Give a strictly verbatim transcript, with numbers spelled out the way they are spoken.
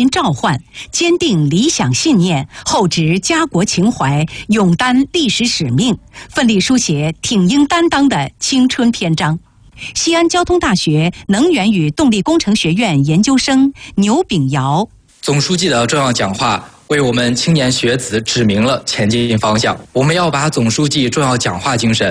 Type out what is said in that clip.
民召唤，坚定理想信念，厚植家国情怀，勇担历史使命，奋力书写挺膺担当的青春篇章。西安交通大学能源与动力工程学院研究生牛炳尧： 总书记的重要讲话为我们青年学子指明了前进方向，我们要把总书记重要讲话精神